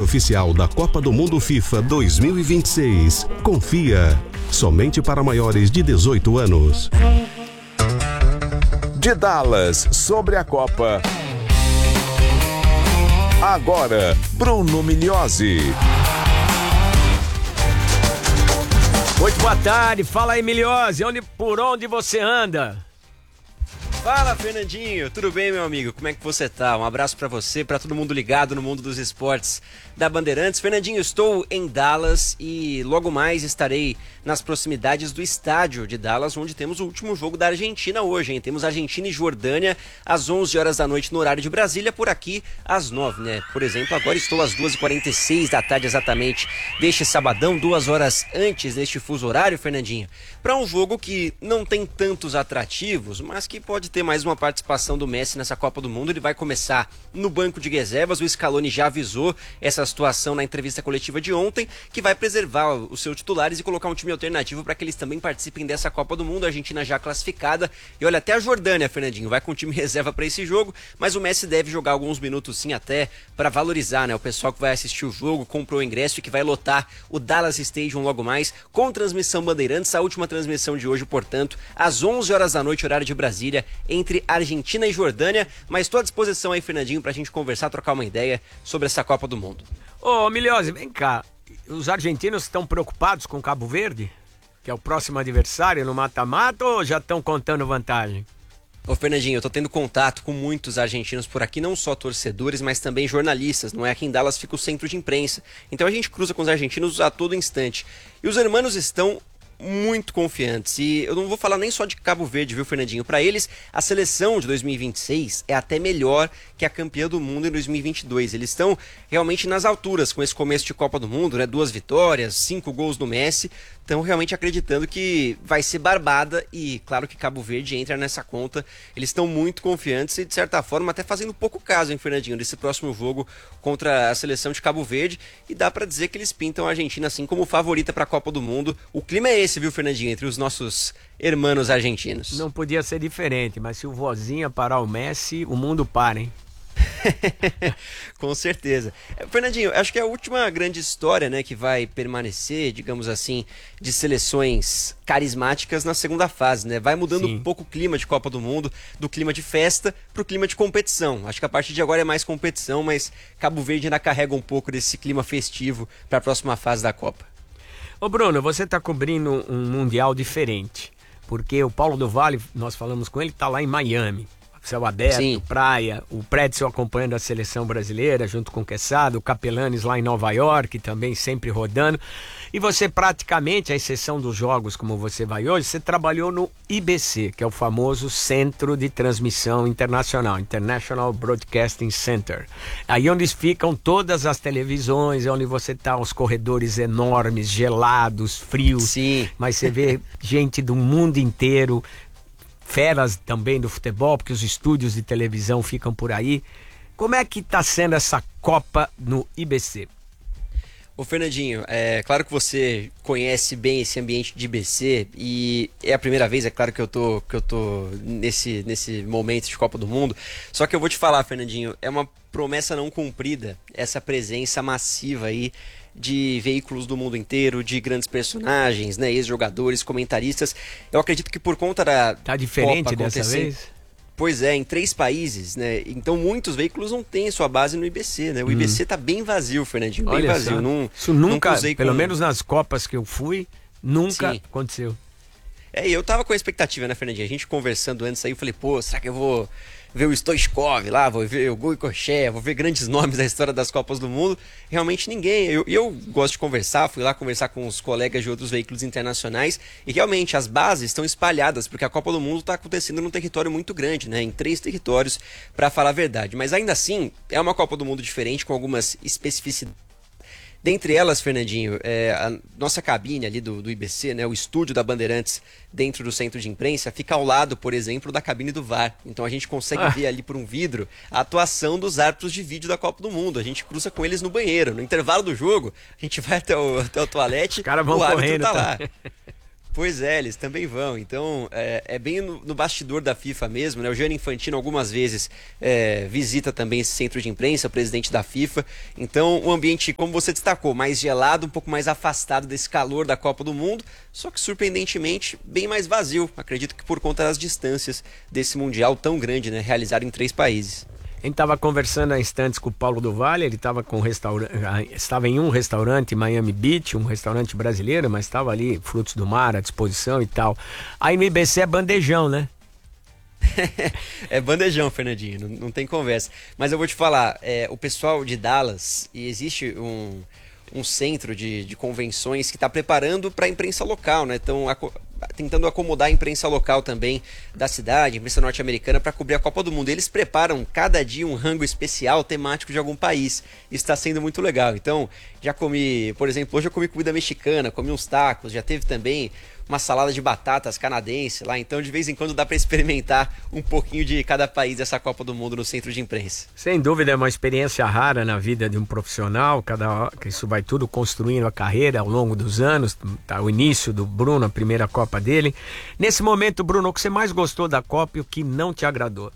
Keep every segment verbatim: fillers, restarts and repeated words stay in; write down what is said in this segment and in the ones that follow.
oficial da Copa do Mundo FIFA dois mil e vinte e seis. Confia. Somente para maiores de dezoito anos. De Dallas, sobre a Copa. Agora, Bruno Migliozzi. Muito boa tarde, fala aí, Migliozzi, onde, por onde você anda? Fala, Fernandinho, tudo bem, meu amigo? Como é que você tá? Um abraço pra você, pra todo mundo ligado no mundo dos esportes da Bandeirantes. Fernandinho, estou em Dallas e logo mais estarei nas proximidades do estádio de Dallas, onde temos o último jogo da Argentina hoje, hein? Temos Argentina e Jordânia às onze horas da noite no horário de Brasília, por aqui às nove, né? Por exemplo, agora estou às duas e quarenta e seis da tarde exatamente deste sabadão, duas horas antes deste fuso horário, Fernandinho, para um jogo que não tem tantos atrativos, mas que pode ter mais uma participação do Messi nessa Copa do Mundo. Ele vai começar no banco de reservas. O Scaloni já avisou essa situação na entrevista coletiva de ontem, que vai preservar os seus titulares e colocar um time alternativo para que eles também participem dessa Copa do Mundo. A Argentina já classificada e olha, até a Jordânia, Fernandinho, vai com o time reserva para esse jogo, mas o Messi deve jogar alguns minutos sim, até para valorizar, né, o pessoal que vai assistir o jogo, comprou o ingresso e que vai lotar o Dallas Stadium logo mais, com transmissão Bandeirantes. A última transmissão de hoje, portanto, às onze horas da noite, horário de Brasília, entre Argentina e Jordânia, mas estou à disposição aí, Fernandinho, pra gente conversar, trocar uma ideia sobre essa Copa do Mundo. Ô, Migliozzi, vem cá, os argentinos estão preocupados com Cabo Verde, que é o próximo adversário no mata-mata, ou já estão contando vantagem? Ô, Fernandinho, eu tô tendo contato com muitos argentinos por aqui, não só torcedores, mas também jornalistas, não é? Aqui em Dallas fica o centro de imprensa, então a gente cruza com os argentinos a todo instante, e os hermanos estão muito confiantes, e eu não vou falar nem só de Cabo Verde, viu, Fernandinho? Para eles, a seleção de dois mil e vinte e seis é até melhor que a campeã do mundo em dois mil e vinte e dois. Eles estão realmente nas alturas com esse começo de Copa do Mundo, né? Duas vitórias, cinco gols do Messi. Estão realmente acreditando que vai ser barbada e claro que Cabo Verde entra nessa conta. Eles estão muito confiantes e de certa forma até fazendo pouco caso, hein, Fernandinho, desse próximo jogo contra a seleção de Cabo Verde, e dá para dizer que eles pintam a Argentina assim como favorita para a Copa do Mundo. O clima é esse, viu, Fernandinho, entre os nossos hermanos argentinos. Não podia ser diferente, mas se o vozinha parar o Messi, o mundo para, hein? Com certeza. Fernandinho, acho que é a última grande história, né, que vai permanecer, digamos assim, de seleções carismáticas na segunda fase, né? Vai mudando Sim. um pouco o clima de Copa do Mundo, do clima de festa para o clima de competição. Acho que a partir de agora é mais competição, mas Cabo Verde ainda carrega um pouco desse clima festivo para a próxima fase da Copa. Ô Bruno, você está cobrindo um mundial diferente, porque o Paulo do Vale, nós falamos com ele, está lá em Miami. Céu aberto, Sim. praia, o Pretzel acompanhando a seleção brasileira junto com o Quesada, o Capelanes lá em Nova York também sempre rodando. E você praticamente, à exceção dos jogos como você vai hoje, você trabalhou no I B C, que é o famoso Centro de Transmissão Internacional, International Broadcasting Center. Aí onde ficam todas as televisões, é onde você tá, os corredores enormes, gelados, frios, Sim. mas você vê gente do mundo inteiro, feras também do futebol, porque os estúdios de televisão ficam por aí. Como é que está sendo essa Copa no I B C? Ô Fernandinho, é claro que você conhece bem esse ambiente de I B C e é a primeira vez, é claro que eu tô, que eu tô nesse, nesse momento de Copa do Mundo, só que eu vou te falar, Fernandinho, é uma promessa não cumprida essa presença massiva aí de veículos do mundo inteiro, de grandes personagens, né, ex-jogadores, comentaristas. Eu acredito que por conta da Tá diferente Copa dessa vez? Pois é, em três países, né? Então muitos veículos não têm sua base no I B C, né? O hum. I B C tá bem vazio, Fernandinho, bem Olha vazio. Só. Não, Isso nunca, não pelo com... menos nas Copas que eu fui, nunca Sim. aconteceu. É, e eu tava com a expectativa, né, Fernandinho? A gente conversando antes aí, eu falei, pô, será que eu vou ver o Stoichkov lá, vou ver o Goicoechea, vou ver grandes nomes da história das Copas do Mundo? Realmente ninguém. Eu, eu gosto de conversar, fui lá conversar com os colegas de outros veículos internacionais e realmente as bases estão espalhadas, porque a Copa do Mundo está acontecendo num território muito grande, né? Em três territórios, para falar a verdade. Mas ainda assim, é uma Copa do Mundo diferente, com algumas especificidades. Dentre elas, Fernandinho, é, a nossa cabine ali do, do I B C, né, o estúdio da Bandeirantes dentro do centro de imprensa, fica ao lado, por exemplo, da cabine do V A R. Então a gente consegue ah. ver ali por um vidro a atuação dos árbitros de vídeo da Copa do Mundo. A gente cruza com eles no banheiro. No intervalo do jogo, a gente vai até o, até o toalete, Os caras vão o árbitro correndo, tá tá? lá. Pois é, eles também vão. Então, é, é bem no, no bastidor da FIFA mesmo, né? O Gianni Infantino algumas vezes é, visita também esse centro de imprensa, o presidente da FIFA. Então, o ambiente, como você destacou, mais gelado, um pouco mais afastado desse calor da Copa do Mundo, só que surpreendentemente bem mais vazio. Acredito que por conta das distâncias desse Mundial tão grande, né? Realizado em três países. A gente estava conversando há instantes com o Paulo do Vale, ele estava com restaurante, estava em um restaurante em Miami Beach, um restaurante brasileiro, mas estava ali, frutos do mar à disposição e tal. Aí no I B C é bandejão, né? É bandejão, Fernandinho, não, não tem conversa. Mas eu vou te falar, é, o pessoal de Dallas, e existe um, um centro de, de convenções que está preparando para a imprensa local, né? Então, a, tentando acomodar a imprensa local também da cidade, a imprensa norte-americana, para cobrir a Copa do Mundo. Eles preparam cada dia um rango especial temático de algum país. Isso está sendo muito legal. Então, já comi, por exemplo, hoje eu comi comida mexicana, comi uns tacos, já teve também uma salada de batatas canadense lá. Então, de vez em quando dá para experimentar um pouquinho de cada país dessa Copa do Mundo no centro de imprensa. Sem dúvida, é uma experiência rara na vida de um profissional. Cada, isso vai tudo construindo a carreira ao longo dos anos. Tá, o início do Bruno, a primeira Copa dele. Nesse momento, Bruno, o que você mais gostou da Copa e o que não te agradou?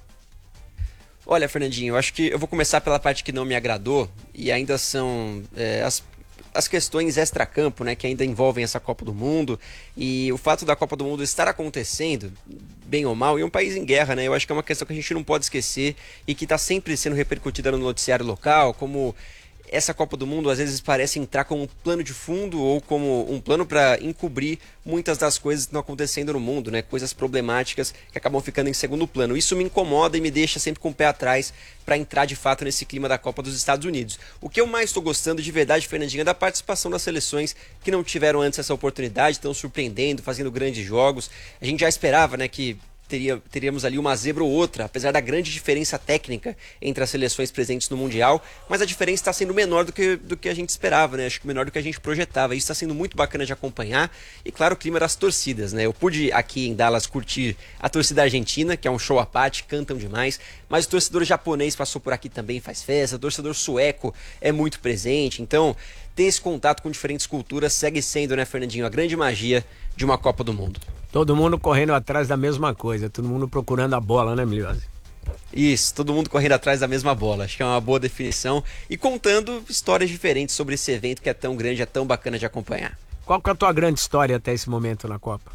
Olha, Fernandinho, eu acho que eu vou começar pela parte que não me agradou, e ainda são é, as, as questões extracampo, né, que ainda envolvem essa Copa do Mundo, e o fato da Copa do Mundo estar acontecendo, bem ou mal, em um país em guerra, né, eu acho que é uma questão que a gente não pode esquecer e que está sempre sendo repercutida no noticiário local, como essa Copa do Mundo às vezes parece entrar como um plano de fundo ou como um plano para encobrir muitas das coisas que estão acontecendo no mundo, né? Coisas problemáticas que acabam ficando em segundo plano. Isso me incomoda e me deixa sempre com o pé atrás para entrar de fato nesse clima da Copa dos Estados Unidos. O que eu mais estou gostando de verdade, Fernandinho, é da participação das seleções que não tiveram antes essa oportunidade, estão surpreendendo, fazendo grandes jogos. A gente já esperava, né, que Teria, teríamos ali uma zebra ou outra, apesar da grande diferença técnica entre as seleções presentes no Mundial, mas a diferença está sendo menor do que, do que a gente esperava, né? Acho que menor do que a gente projetava. Isso está sendo muito bacana de acompanhar. E claro, o clima das torcidas, né? Eu pude aqui em Dallas curtir a torcida argentina, que é um show à parte, cantam demais, mas o torcedor japonês passou por aqui também, faz festa, o torcedor sueco é muito presente, então ter esse contato com diferentes culturas segue sendo, né, Fernandinho, a grande magia de uma Copa do Mundo. Todo mundo correndo atrás da mesma coisa, todo mundo procurando a bola, né, Milhose? Isso, todo mundo correndo atrás da mesma bola, acho que é uma boa definição, e contando histórias diferentes sobre esse evento que é tão grande, é tão bacana de acompanhar. Qual que é a tua grande história até esse momento na Copa?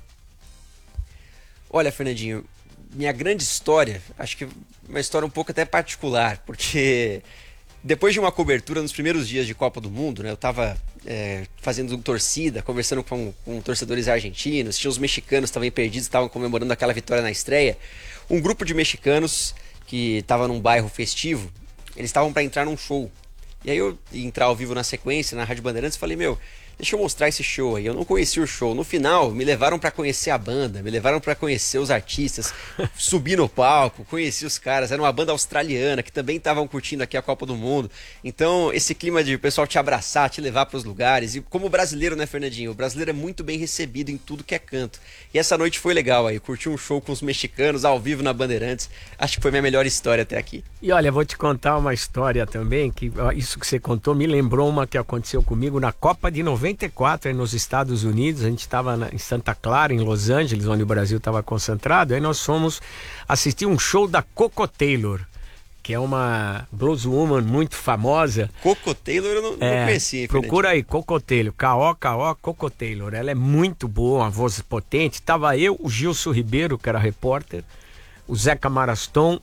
Olha, Fernandinho, minha grande história, acho que uma história um pouco até particular, porque depois de uma cobertura nos primeiros dias de Copa do Mundo, né, eu estava é, fazendo torcida, conversando com, com torcedores argentinos, tinha os mexicanos também perdidos, estavam comemorando aquela vitória na estreia. Um grupo de mexicanos que estava num bairro festivo, eles estavam para entrar num show. E aí eu ia entrar ao vivo na sequência, na Rádio Bandeirantes, e falei, meu, deixa eu mostrar esse show aí. Eu não conhecia o show. No final, me levaram para conhecer a banda, me levaram para conhecer os artistas, subi no palco, conheci os caras. Era uma banda australiana que também estavam curtindo aqui a Copa do Mundo. Então, esse clima de o pessoal te abraçar, te levar para os lugares. E como brasileiro, né, Fernandinho? O brasileiro é muito bem recebido em tudo que é canto. E essa noite foi legal aí. Curti um show com os mexicanos ao vivo na Bandeirantes. Acho que foi minha melhor história até aqui. E olha, vou te contar uma história também, que ó, isso que você contou me lembrou uma que aconteceu comigo na Copa de noventa e quatro, aí nos Estados Unidos. A gente estava em Santa Clara, em Los Angeles, onde o Brasil estava concentrado. Aí nós fomos assistir um show da Coco Taylor, que é uma blueswoman muito famosa. Coco Taylor eu não, é, não conheci. Procura aí, Coco Taylor, K O K O, Coco Taylor. Ela é muito boa, uma voz potente. Tava eu, o Gilson Ribeiro, que era repórter, o Zeca Maraston,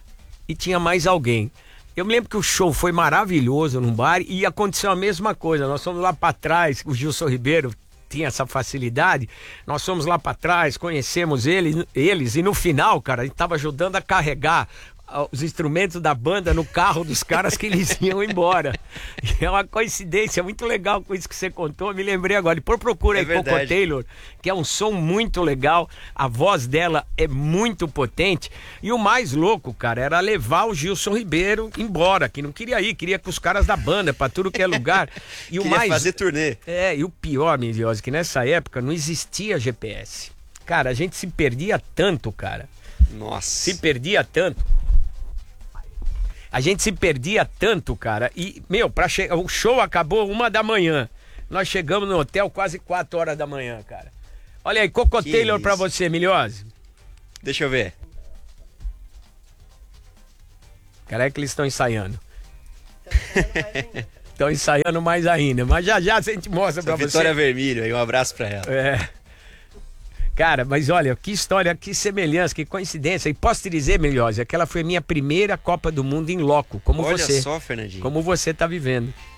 e tinha mais alguém. Eu me lembro que o show foi maravilhoso num bar e aconteceu a mesma coisa. Nós fomos lá para trás, o Gilson Ribeiro tinha essa facilidade, nós fomos lá para trás, conhecemos ele, eles, e no final, cara, a gente tava ajudando a carregar os instrumentos da banda no carro dos caras que eles iam embora. E é uma coincidência muito legal com isso que você contou, me lembrei agora. Depois procura aí é Coco Taylor, que é um som muito legal, a voz dela é muito potente, e o mais louco, cara, era levar o Gilson Ribeiro embora, que não queria ir, queria com os caras da banda, pra tudo que é lugar. E o mais fazer turnê. É, e o pior, Miliose, que nessa época não existia G P S. Cara, a gente se perdia tanto, cara. Nossa. Se perdia tanto. A gente se perdia tanto, cara, e, meu, pra chegar, o show acabou uma da manhã. Nós chegamos no hotel quase quatro horas da manhã, cara. Olha aí, Coco Que Taylor isso. pra você, Milhose. Deixa eu ver. Cara, é que eles estão ensaiando. Estão ensaiando mais ainda, mas já já a gente mostra pra você. Vitória Vermelho, aí um abraço pra ela. É. Cara, mas olha, que história, que semelhança, que coincidência. E posso te dizer, Milhose, aquela foi a minha primeira Copa do Mundo em loco, como Olha você. só, Fernandinho. Como você tá vivendo.